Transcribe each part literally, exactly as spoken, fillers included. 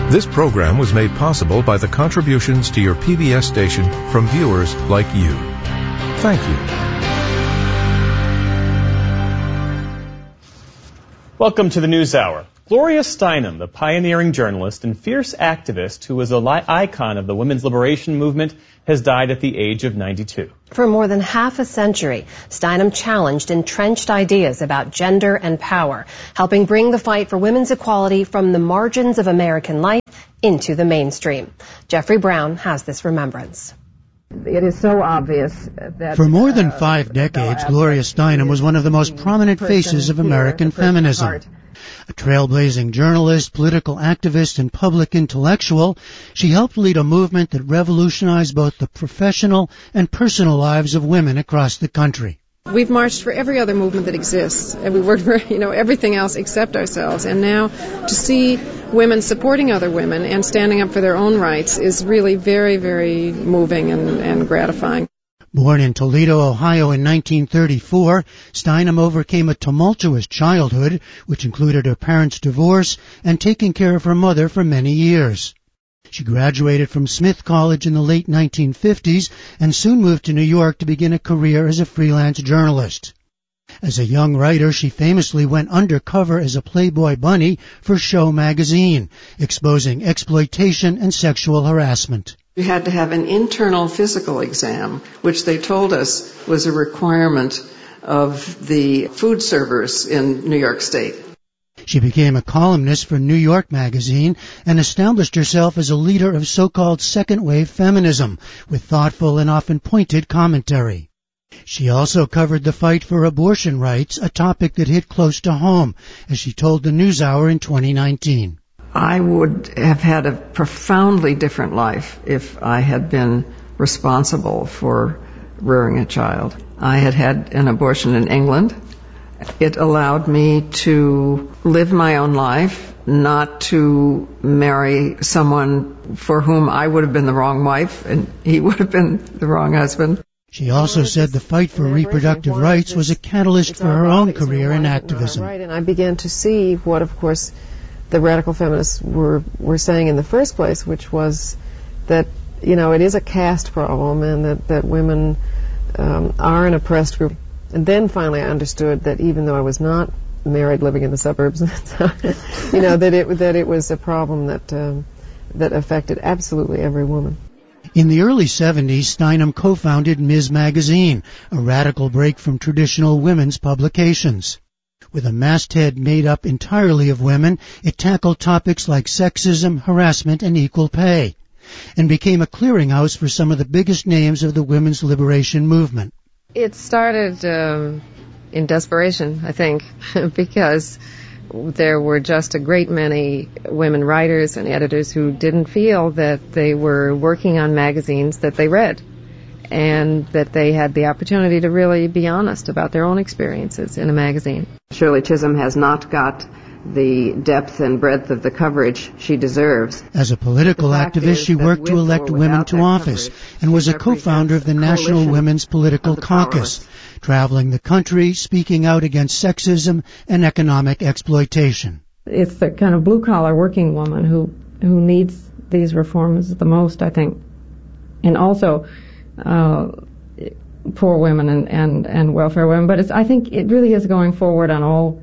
This program was made possible by the contributions to your P B S station from viewers like you. Thank you. Welcome to the News Hour. Gloria Steinem, the pioneering journalist and fierce activist who was a li- icon of the women's liberation movement, has died at the age of ninety-two. For more than half a century, Steinem challenged entrenched ideas about gender and power, helping bring the fight for women's equality from the margins of American life into the mainstream. Jeffrey Brown has this remembrance. It is so obvious that... For more than five decades, Gloria Steinem was one of the most prominent faces of American feminism. A trailblazing journalist, political activist, and public intellectual, she helped lead a movement that revolutionized both the professional and personal lives of women across the country. We've marched for every other movement that exists, and we worked for, you know, everything else except ourselves. And now to see women supporting other women and standing up for their own rights is really very, very moving and, and gratifying. Born in Toledo, Ohio in nineteen thirty-four, Steinem overcame a tumultuous childhood, which included her parents' divorce and taking care of her mother for many years. She graduated from Smith College in the late nineteen fifties and soon moved to New York to begin a career as a freelance journalist. As a young writer, she famously went undercover as a Playboy bunny for Show magazine, exposing exploitation and sexual harassment. You had to have an internal physical exam, which they told us was a requirement of the food servers in New York State. She became a columnist for New York Magazine and established herself as a leader of so-called second-wave feminism with thoughtful and often pointed commentary. She also covered the fight for abortion rights, a topic that hit close to home, as she told the NewsHour in twenty nineteen. I would have had a profoundly different life if I had been responsible for rearing a child. I had had an abortion in England. It allowed me to live my own life, not to marry someone for whom I would have been the wrong wife and he would have been the wrong husband. She also said the fight for reproductive rights was a catalyst for her own career in activism. Right, and I began to see what, of course, the radical feminists were, were saying in the first place, which was that, you know, it is a caste problem and that, that women um, are an oppressed group. And then finally I understood that even though I was not married, living in the suburbs, you know, that it that it was a problem that um, that affected absolutely every woman. In the early seventies, Steinem co-founded Miz Magazine, a radical break from traditional women's publications. With a masthead made up entirely of women, it tackled topics like sexism, harassment, and equal pay, and became a clearinghouse for some of the biggest names of the women's liberation movement. It started um, in desperation, I think, because there were just a great many women writers and editors who didn't feel that they were working on magazines that they read and that they had the opportunity to really be honest about their own experiences in a magazine. Shirley Chisholm has not got the depth and breadth of the coverage she deserves. As a political activist, she worked to elect women to office and was a co-founder of the National Women's Political Caucus, traveling the country, speaking out against sexism and economic exploitation. It's the kind of blue-collar working woman who, who needs these reforms the most, I think. And also uh, poor women and, and, and welfare women. But it's, I think it really is going forward on all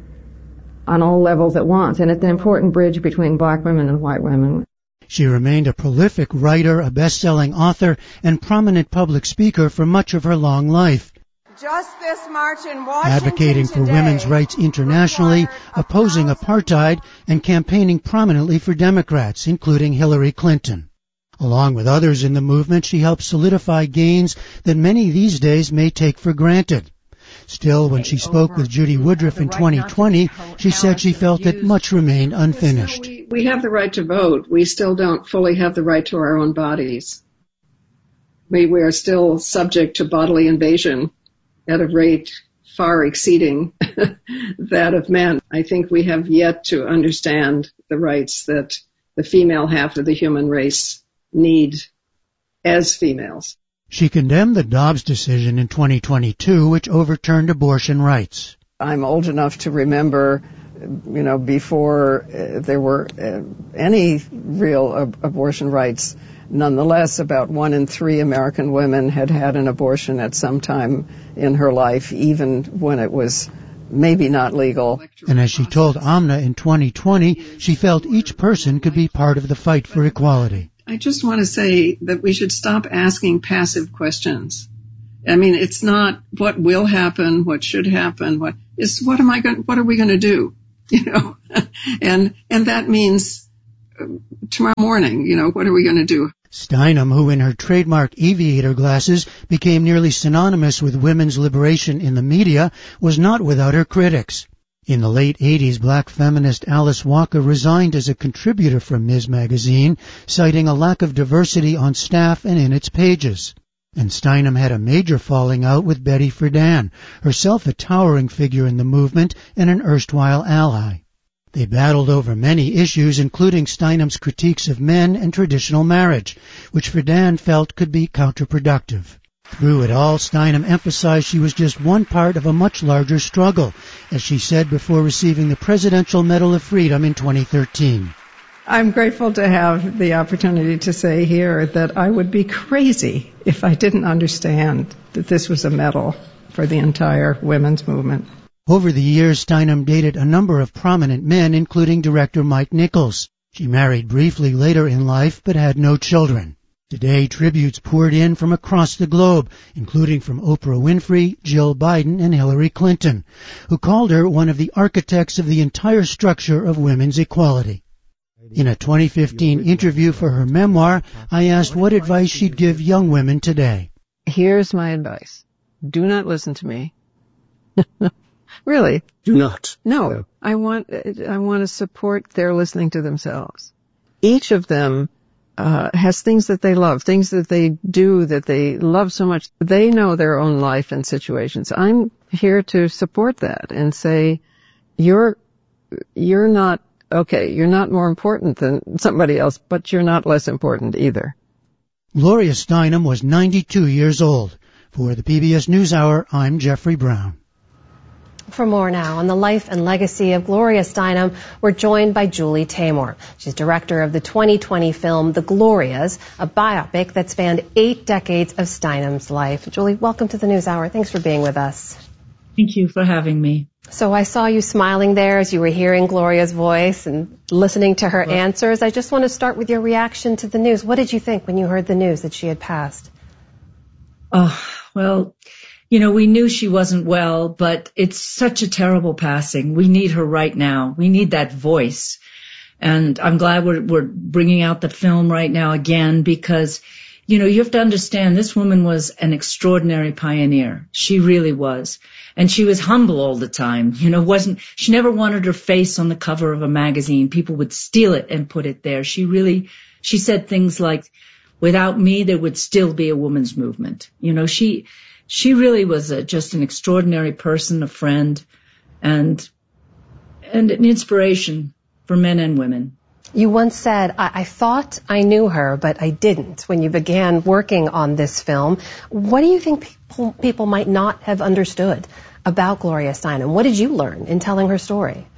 on all levels at once, and it's an important bridge between black women and white women. She remained a prolific writer, a best-selling author, and prominent public speaker for much of her long life. Just this march in Washington advocating for today, women's rights internationally, opposing apartheid, and campaigning prominently for Democrats, including Hillary Clinton. Along with others in the movement, she helped solidify gains that many these days may take for granted. Still, when she spoke with Judy Woodruff in twenty twenty, she said she felt that much remained unfinished. We, we have the right to vote. We still don't fully have the right to our own bodies. We, we are still subject to bodily invasion at a rate far exceeding that of men. I think we have yet to understand the rights that the female half of the human race need as females. She condemned the Dobbs decision in twenty twenty-two, which overturned abortion rights. I'm old enough to remember you know, before uh, there were uh, any real ab- abortion rights. Nonetheless, about one in three American women had had an abortion at some time in her life, even when it was maybe not legal. And as she told Amna in twenty twenty, she felt each person could be part of the fight for equality. I just want to say that we should stop asking passive questions. I mean, it's not what will happen, what should happen, what is, what am I going, what are we going to do? You know, and, and that means uh, tomorrow morning, you know, what are we going to do? Steinem, who in her trademark aviator glasses became nearly synonymous with women's liberation in the media, was not without her critics. In the late eighties, black feminist Alice Walker resigned as a contributor from Ms. Magazine, citing a lack of diversity on staff and in its pages. And Steinem had a major falling out with Betty Friedan, herself a towering figure in the movement and an erstwhile ally. They battled over many issues, including Steinem's critiques of men and traditional marriage, which Friedan felt could be counterproductive. Through it all, Steinem emphasized she was just one part of a much larger struggle, as she said before receiving the Presidential Medal of Freedom in twenty thirteen. I'm grateful to have the opportunity to say here that I would be crazy if I didn't understand that this was a medal for the entire women's movement. Over the years, Steinem dated a number of prominent men, including director Mike Nichols. She married briefly later in life, but had no children. Today, tributes poured in from across the globe, including from Oprah Winfrey, Jill Biden, and Hillary Clinton, who called her one of the architects of the entire structure of women's equality. In a twenty fifteen interview for her memoir, I asked what advice she'd give young women today. Here's my advice. Do not listen to me. Really. Do not. No, no. I want, I want to support their listening to themselves. Each of them uh, has things that they love, things that they do that they love so much. They know their own life and situations. I'm here to support that and say, you're, you're not, okay, you're not more important than somebody else, but you're not less important either. Gloria Steinem was ninety-two years old. For the P B S NewsHour, I'm Jeffrey Brown. For more now on the life and legacy of Gloria Steinem, we're joined by Julie Taymor. She's director of the twenty twenty film The Glorias, a biopic that spanned eight decades of Steinem's life. Julie, welcome to the NewsHour. Thanks for being with us. Thank you for having me. So I saw you smiling there as you were hearing Gloria's voice and listening to her well, answers. I just want to start with your reaction to the news. What did you think when you heard the news that she had passed? Oh, well, you know, we knew she wasn't well, but it's such a terrible passing. We need her right now. We need that voice. And I'm glad we're, we're bringing out the film right now again because, you know, you have to understand this woman was an extraordinary pioneer. She really was. And she was humble all the time. You know, wasn't, she never wanted her face on the cover of a magazine. People would steal it and put it there. She really, she said things like, without me, there would still be a women's movement. You know, she, She really was a, just an extraordinary person, a friend, and and an inspiration for men and women. You once said, I, I thought I knew her, but I didn't when you began working on this film. What do you think people, people might not have understood about Gloria Steinem? What did you learn in telling her story?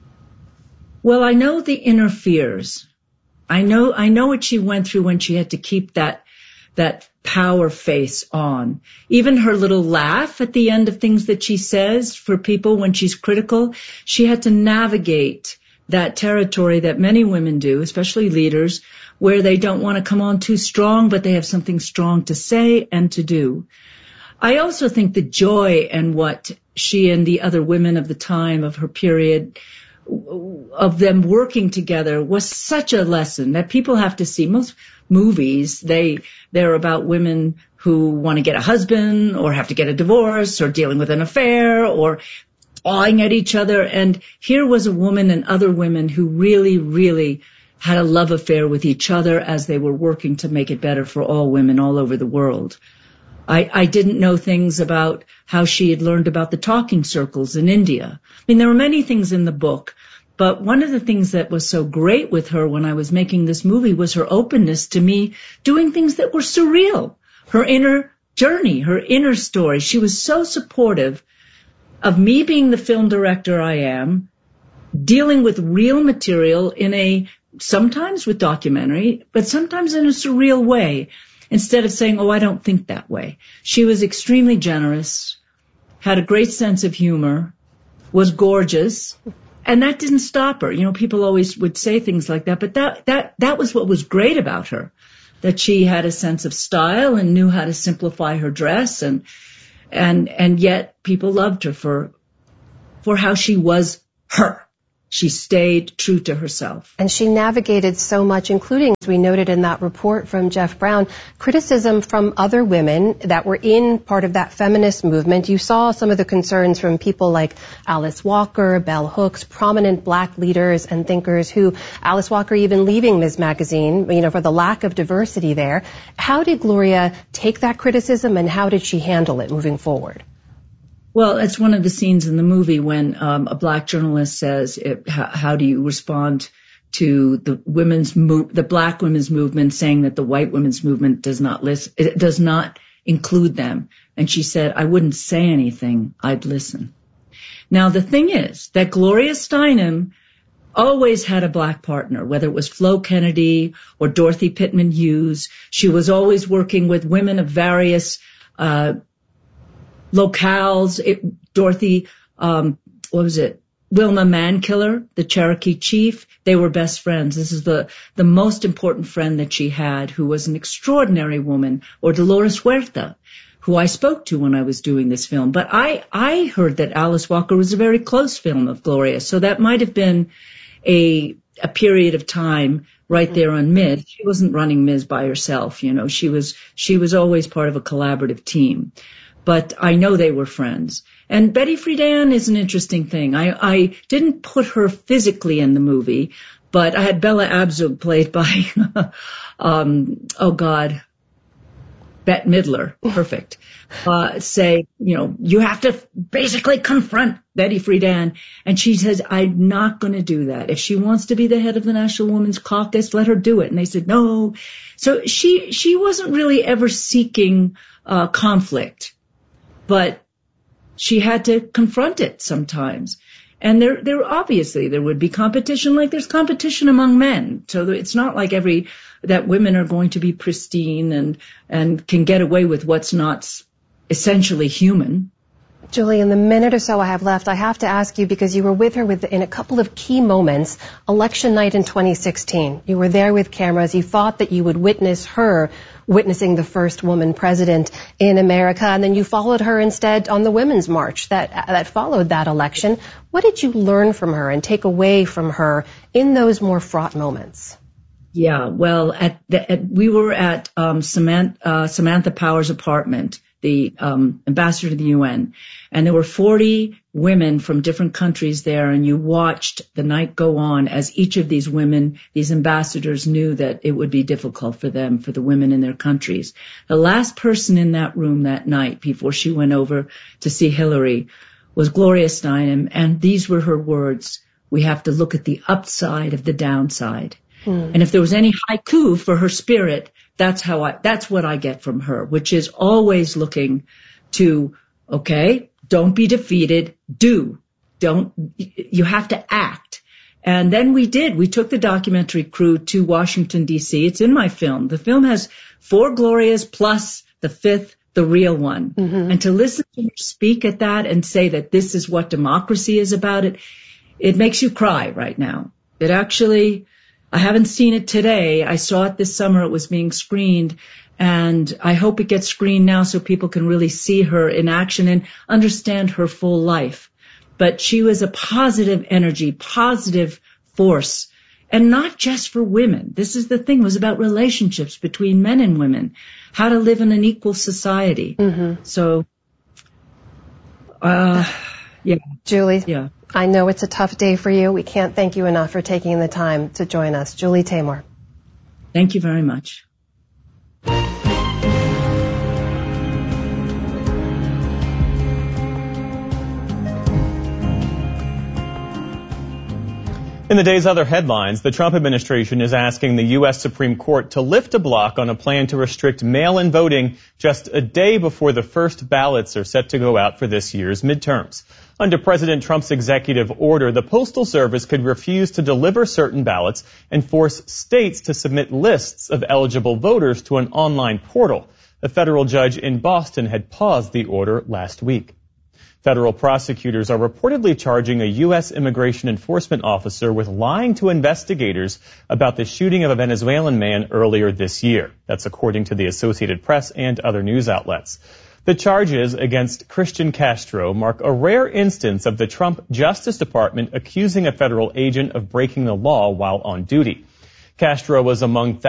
Well, I know the inner fears. I know, I know what she went through when she had to keep that that power face on. Even her little laugh at the end of things that she says for people when she's critical, she had to navigate that territory that many women do, especially leaders, where they don't want to come on too strong, but they have something strong to say and to do. I also think the joy and what she and the other women of the time of her period, of them working together, was such a lesson that people have to see. Most movies, they, they're about women who want to get a husband or have to get a divorce or dealing with an affair or awing at each other. And here was a woman and other women who really, really had a love affair with each other as they were working to make it better for all women all over the world. I, I didn't know things about how she had learned about the talking circles in India. I mean, there were many things in the book, but one of the things that was so great with her when I was making this movie was her openness to me doing things that were surreal. Her inner journey, her inner story. She was so supportive of me being the film director I am, dealing with real material in a, sometimes with documentary, but sometimes in a surreal way, instead of saying, oh, I don't think that way. She was extremely generous, had a great sense of humor, was gorgeous, and that didn't stop her. You know, people always would say things like that, but that, that, that was what was great about her, that she had a sense of style and knew how to simplify her dress, and, and, and yet people loved her for, for how she was her. She stayed true to herself. And she navigated so much, including, as we noted in that report from Jeff Brown, criticism from other women that were in part of that feminist movement. You saw some of the concerns from people like Alice Walker, Bell Hooks, prominent black leaders and thinkers who, Alice Walker even leaving Miz Magazine, you know, for the lack of diversity there. How did Gloria take that criticism, and how did she handle it moving forward? Well, it's one of the scenes in the movie when um, a black journalist says, it, how, how do you respond to the women's move, the black women's movement saying that the white women's movement does not listen, it does not include them. And she said, I wouldn't say anything, I'd listen. Now, the thing is that Gloria Steinem always had a black partner, whether it was Flo Kennedy or Dorothy Pittman Hughes. She was always working with women of various uh locales. It, Dorothy, um, what was it? Wilma Mankiller, the Cherokee chief. They were best friends. This is the, the most important friend that she had, who was an extraordinary woman, or Dolores Huerta, who I spoke to when I was doing this film. But I, I heard that Alice Walker was a very close film of Gloria. So that might have been a, a period of time right there on Miz. She wasn't running Miz by herself. You know, she was, she was always part of a collaborative team. But I know they were friends. And Betty Friedan is an interesting thing. I, I didn't put her physically in the movie, but I had Bella Abzug played by, um, oh God, Bette Midler, perfect, uh, say, you know, you have to basically confront Betty Friedan. And she says, I'm not going to do that. If she wants to be the head of the National Women's Caucus, let her do it. And they said, no. So she, she wasn't really ever seeking, uh, conflict. But she had to confront it sometimes. And there, there obviously there would be competition, like there's competition among men. So it's not like every, that women are going to be pristine and, and can get away with what's not essentially human. Julie, in the minute or so I have left, I have to ask you, because you were with her with, in a couple of key moments, election night in twenty sixteen. You were there with cameras. You thought that you would witness her witnessing the first woman president in America, and then you followed her instead on the Women's March that that followed that election. What did you learn from her and take away from her in those more fraught moments? Yeah, well, at, the, at we were at um, Samantha, uh, Samantha Power's apartment, the um, ambassador to the U N, and there were forty women from different countries there, and you watched the night go on as each of these women, these ambassadors, knew that it would be difficult for them, for the women in their countries. The last person in that room that night, before she went over to see Hillary, was Gloria Steinem, and these were her words: we have to look at the upside of the downside. Hmm. And if there was any haiku for her spirit, that's how I, that's what I get from her, which is always looking to, okay, don't be defeated, do, don't, you have to act. And then we did, we took the documentary crew to Washington, D C. It's in my film. The film has four Glorias plus the fifth, the real one. Mm-hmm. And to listen to her speak at that and say that this is what democracy is about, it, it makes you cry right now. It actually, I haven't seen it today. I saw it this summer. It was being screened, and I hope it gets screened now so people can really see her in action and understand her full life. But she was a positive energy, positive force, and not just for women. This is the thing, it was about relationships between men and women, how to live in an equal society. Mm-hmm. So, uh, yeah. Julie. Yeah. I know it's a tough day for you. We can't thank you enough for taking the time to join us. Julie Taymor. Thank you very much. In the day's other headlines, the Trump administration is asking the U S Supreme Court to lift a block on a plan to restrict mail-in voting just a day before the first ballots are set to go out for this year's midterms. Under President Trump's executive order, the Postal Service could refuse to deliver certain ballots and force states to submit lists of eligible voters to an online portal. A federal judge in Boston had paused the order last week. Federal prosecutors are reportedly charging a U S immigration enforcement officer with lying to investigators about the shooting of a Venezuelan man earlier this year. That's according to the Associated Press and other news outlets. The charges against Christian Castro mark a rare instance of the Trump Justice Department accusing a federal agent of breaking the law while on duty. Castro was among